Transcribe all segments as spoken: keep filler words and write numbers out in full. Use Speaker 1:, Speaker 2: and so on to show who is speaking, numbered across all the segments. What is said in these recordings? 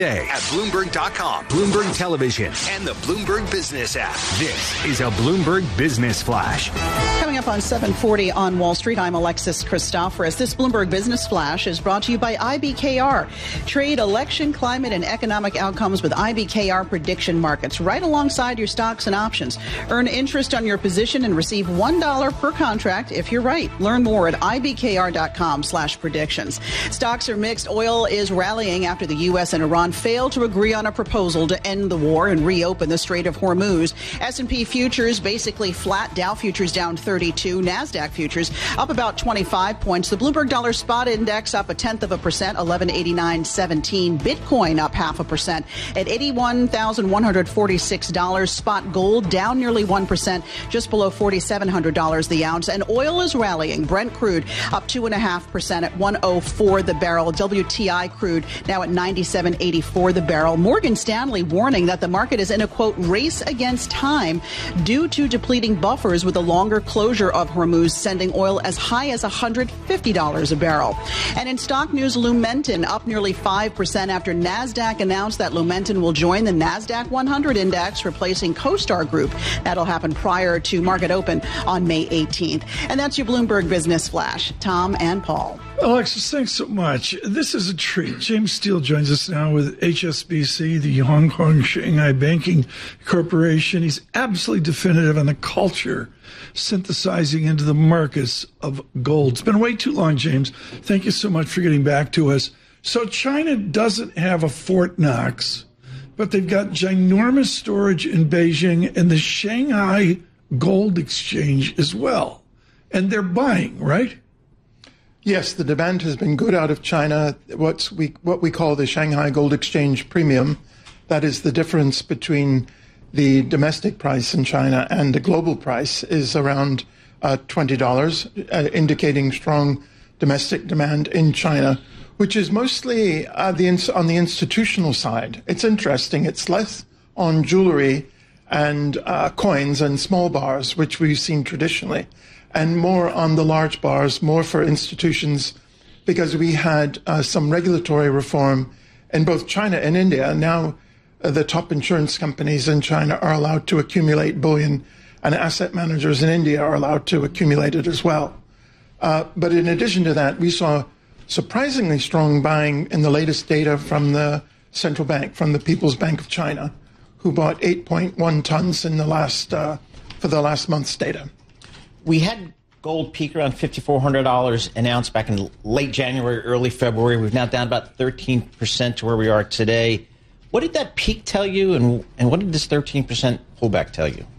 Speaker 1: Day at Bloomberg dot com, Bloomberg Television, and the Bloomberg Business app. This is a Bloomberg Business Flash.
Speaker 2: Coming up on seven forty on Wall Street, I'm Alexis Christoforous. This Bloomberg Business Flash is brought to you by I B K R. Trade election, climate, and economic outcomes with I B K R prediction markets right alongside your stocks and options. Earn interest on your position and receive one dollar per contract if you're right. Learn more at I B K R dot com slash predictions. Stocks are mixed. Oil is rallying after the U S and Iran failed to agree on a proposal to end the war and reopen the Strait of Hormuz. S and P futures basically flat. Dow futures down thirty-two. NASDAQ futures up about twenty-five points. The Bloomberg Dollar Spot Index up a tenth of a percent, eleven eighty-nine seventeen. Bitcoin up half a percent at eighty-one thousand one hundred forty-six dollars. Spot gold down nearly one percent, just below forty-seven hundred dollars the ounce. And oil is rallying. Brent crude up two point five percent at one oh four the barrel. W T I crude now at ninety-seven eighty-four the barrel. Morgan Stanley warning that the market is in a, quote, race against time due to depleting buffers with a longer closure of Hormuz, sending oil as high as one hundred fifty dollars a barrel. And in stock news, Lumentum up nearly five percent after NASDAQ announced that Lumentum will join the NASDAQ one hundred index, replacing CoStar Group. That'll happen prior to market open on May eighteenth. And that's your Bloomberg Business Flash. Tom and Paul.
Speaker 3: Alexis, thanks so much. This is a treat. James Steele joins us now with H S B C, the Hong Kong Shanghai Banking Corporation. He's absolutely definitive on the culture synthesizing into the markets of gold. It's been way too long, James. Thank you so much for getting back to us. So China doesn't have a Fort Knox, but they've got ginormous storage in Beijing and the Shanghai Gold Exchange as well. And they're buying, right?
Speaker 4: Yes, the demand has been good out of China. What's we what we call the Shanghai Gold Exchange Premium, that is the difference between the domestic price in China and the global price, is around uh, twenty dollars, uh, indicating strong domestic demand in China, which is mostly uh, the ins- on the institutional side. It's interesting. It's less on jewelry and uh, coins and small bars, which we've seen traditionally, and more on the large bars, more for institutions, because we had uh, some regulatory reform in both China and India. Now uh, the top insurance companies in China are allowed to accumulate bullion, and asset managers in India are allowed to accumulate it as well. Uh, but in addition to that, we saw surprisingly strong buying in the latest data from the central bank, from the People's Bank of China, who bought eight point one tons in the last uh, for the last month's data.
Speaker 5: We had gold peak around five thousand four hundred dollars an ounce back in late January, early February. We've now down about thirteen percent to where we are today. What did that peak tell you, and, and what did this thirteen percent pullback tell you?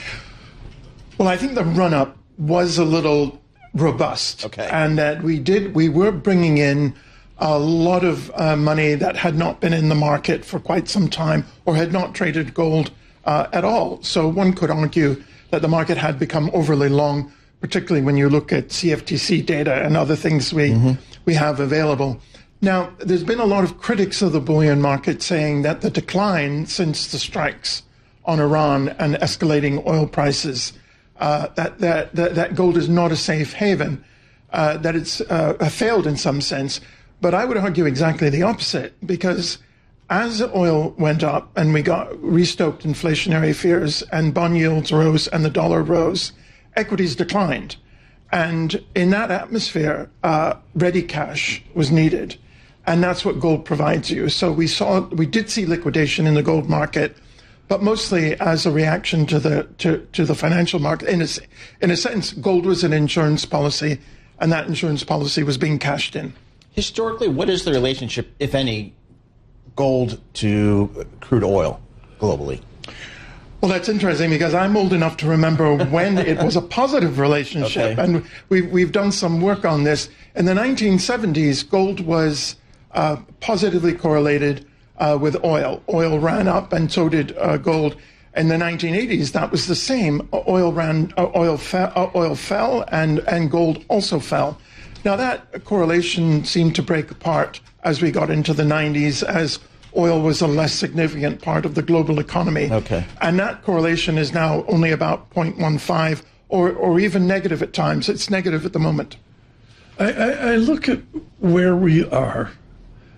Speaker 4: Well, I think the run-up was a little robust.
Speaker 5: Okay.
Speaker 4: And that we did, we were bringing in a lot of uh, money that had not been in the market for quite some time or had not traded gold uh, at all. So one could argue that the market had become overly long, particularly when you look at C F T C data and other things we mm-hmm. we have available. Now, there's been a lot of critics of the bullion market saying that the decline since the strikes on Iran and escalating oil prices, uh, that, that, that, that gold is not a safe haven, uh, that it's uh, failed in some sense. But I would argue exactly the opposite, because as oil went up and we got restoked inflationary fears and bond yields rose and the dollar rose, equities declined. And in that atmosphere, uh, ready cash was needed. And that's what gold provides you. So we saw, we did see liquidation in the gold market, but mostly as a reaction to the to, to the financial market. In a, in a sense, gold was an insurance policy, and that insurance policy was being cashed in.
Speaker 5: Historically, what is the relationship, if any, gold to crude oil globally?
Speaker 4: Well, that's interesting, because I'm old enough to remember when it was a positive relationship. Okay. And we've, we've done some work on this. In the nineteen seventies, gold was uh, positively correlated uh, with oil. Oil ran up, and so did uh, gold. In the nineteen eighties, that was the same. Oil ran, uh, oil, fe- uh, oil fell, and, and gold also fell. Now, that correlation seemed to break apart as we got into the nineties, as oil was a less significant part of the global economy.
Speaker 5: Okay.
Speaker 4: And that correlation is now only about zero point one five, or, or even negative at times. It's negative at the moment.
Speaker 3: I, I, I look at where we are,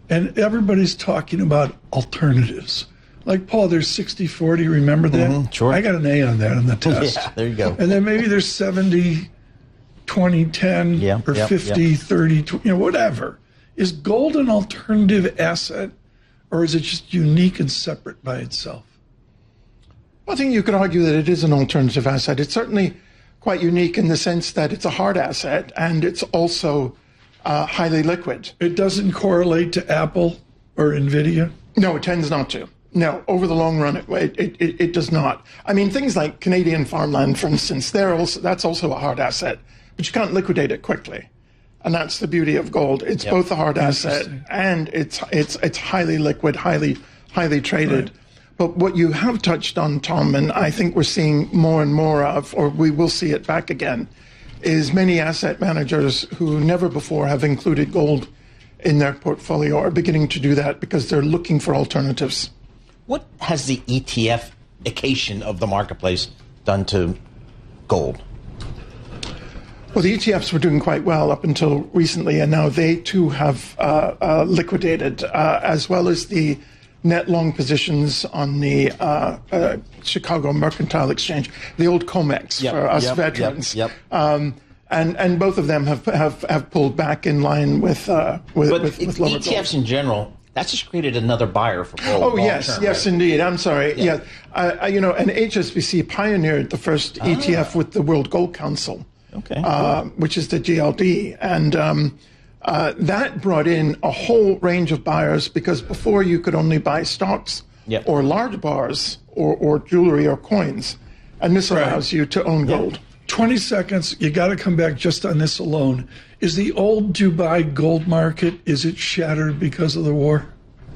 Speaker 3: And everybody's talking about alternatives. Like, Paul, there's sixty forty, remember that?
Speaker 5: Mm-hmm, sure.
Speaker 3: I got an A on that on the test.
Speaker 5: Yeah, there you go.
Speaker 3: And then maybe there's seventy, twenty, ten,
Speaker 5: yeah,
Speaker 3: or
Speaker 5: yeah,
Speaker 3: fifty,
Speaker 5: yeah.
Speaker 3: thirty, you know, whatever. Is gold an alternative asset, or is it just unique and separate by itself?
Speaker 4: Well, I think you could argue that it is an alternative asset. It's certainly quite unique in the sense that it's a hard asset, and it's also uh, highly liquid.
Speaker 3: It doesn't correlate to Apple or NVIDIA?
Speaker 4: No, it tends not to. No, over the long run, it, it, it, it does not. I mean, things like Canadian farmland, for instance, they're also, that's also a hard asset, but you can't liquidate it quickly. And that's the beauty of gold. It's yep. both a hard asset and it's it's it's highly liquid, highly highly traded. Right. But what you have touched on, Tom, and I think we're seeing more and more of, or we will see it back again, is many asset managers who never before have included gold in their portfolio are beginning to do that because they're looking for alternatives.
Speaker 5: What has the E T F-ification of the marketplace done to gold?
Speaker 4: Well, the E T Fs were doing quite well up until recently, and now they too have uh, uh, liquidated, uh, as well as the net long positions on the uh, uh, Chicago Mercantile Exchange, the old COMEX
Speaker 5: yep,
Speaker 4: for us
Speaker 5: yep,
Speaker 4: veterans.
Speaker 5: Yep, yep.
Speaker 4: Um, and and both of them have have, have pulled back in line with uh, with,
Speaker 5: but
Speaker 4: with, with lower
Speaker 5: E T Fs
Speaker 4: gold.
Speaker 5: in general. That's just created another buyer for gold.
Speaker 4: Oh yes,
Speaker 5: term,
Speaker 4: yes
Speaker 5: right?
Speaker 4: indeed. I'm sorry. Yeah,
Speaker 5: yeah.
Speaker 4: I, I, you know, and H S B C pioneered the first ah. E T F with the World Gold Council.
Speaker 5: Okay.
Speaker 4: Uh, which is the G L D. And um, uh, that brought in a whole range of buyers because before you could only buy stocks
Speaker 5: yep.
Speaker 4: or large bars or, or jewelry or coins. And this
Speaker 3: right.
Speaker 4: allows you to own
Speaker 5: yep.
Speaker 4: gold.
Speaker 3: twenty seconds. You got to come back just on this alone. Is the old Dubai gold market, is it shattered because of the war?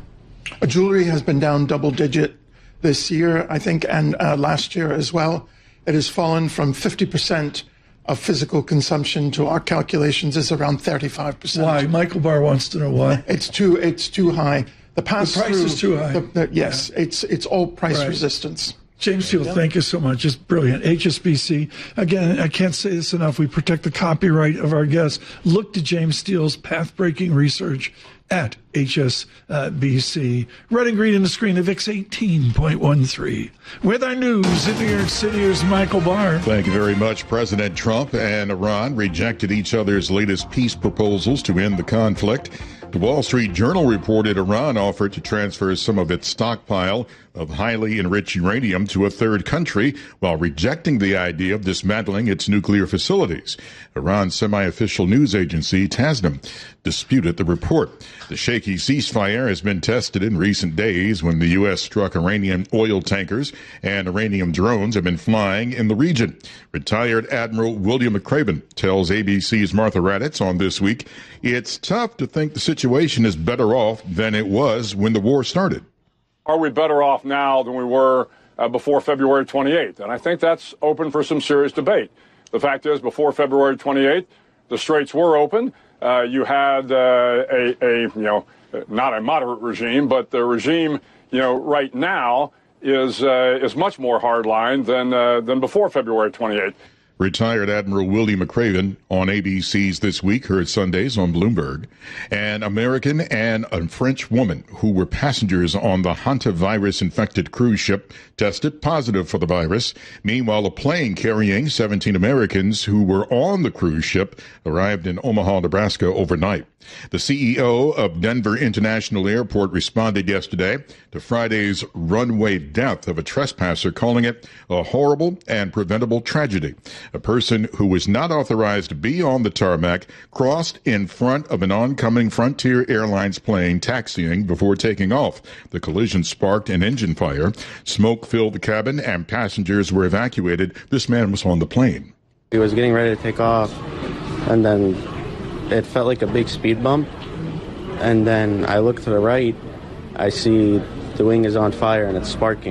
Speaker 4: Uh, jewelry has been down double digit this year, I think, and uh, last year as well. It has fallen from fifty percent of physical consumption to our calculations is around thirty-five percent.
Speaker 3: Why? Michael Barr wants to know why.
Speaker 4: It's too it's too high. The pass
Speaker 3: the price
Speaker 4: through,
Speaker 3: is too high.
Speaker 4: The, the, yes, yeah. it's it's all price
Speaker 3: right.
Speaker 4: resistance.
Speaker 3: James Steele, thank you so much. It's brilliant. H S B C, again, I can't say this enough. We protect the copyright of our guests. Look to James Steele's path-breaking research at H S B C. Red and green in the screen of V I X eighteen point one three. With our news in New York City, here's Michael Barr.
Speaker 6: Thank you very much. President Trump and Iran rejected each other's latest peace proposals to end the conflict. The Wall Street Journal reported Iran offered to transfer some of its stockpile of highly enriched uranium to a third country while rejecting the idea of dismantling its nuclear facilities. Iran's semi-official news agency, Tasnim, disputed the report. The shaky ceasefire has been tested in recent days when the U S struck Iranian oil tankers and Iranian drones have been flying in the region. Retired Admiral William McRaven tells A B C's Martha Raddatz on This Week, it's tough to think the situation is better off than it was when the war started.
Speaker 7: Are we better off now than we were uh, before February twenty-eighth? And I think that's open for some serious debate. The fact is, before February twenty-eighth, the straits were open. Uh, you had uh, a, a, you know, not a moderate regime, but the regime, you know, right now is uh, is much more hardline than uh, than before February twenty-eighth.
Speaker 6: Retired Admiral William McRaven on A B C's This Week, heard Sundays on Bloomberg. An American and a French woman who were passengers on the hantavirus-infected cruise ship tested positive for the virus. Meanwhile, a plane carrying seventeen Americans who were on the cruise ship arrived in Omaha, Nebraska overnight. The C E O of Denver International Airport responded yesterday to Friday's runway death of a trespasser, calling it a horrible and preventable tragedy. A person who was not authorized to be on the tarmac crossed in front of an oncoming Frontier Airlines plane taxiing before taking off. The collision sparked an engine fire. Smoke filled the cabin and passengers were evacuated. This man was on the plane.
Speaker 8: He was getting ready to take off, and then it felt like a big speed bump. And then I look to the right, I see the wing is on fire and it's sparking.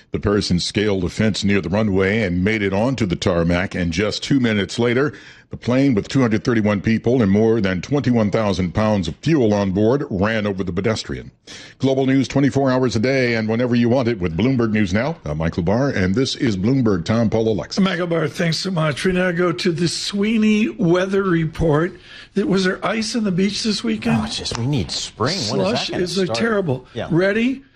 Speaker 6: The person scaled a fence near the runway and made it onto the tarmac, and just two minutes later, the plane with two hundred thirty-one people and more than twenty-one thousand pounds of fuel on board ran over the pedestrian. Global news twenty-four hours a day and whenever you want it with Bloomberg News Now. I'm Michael Barr, and this is Bloomberg Tom Paul Alexa.
Speaker 3: Michael Barr, thanks so much. We now go to the Sweeney weather report. Was there ice on the beach this weekend?
Speaker 5: Oh, it's just we need spring.
Speaker 3: Slush
Speaker 5: when is that
Speaker 3: is uh,
Speaker 5: start?
Speaker 3: terrible.
Speaker 5: Yeah.
Speaker 3: Ready?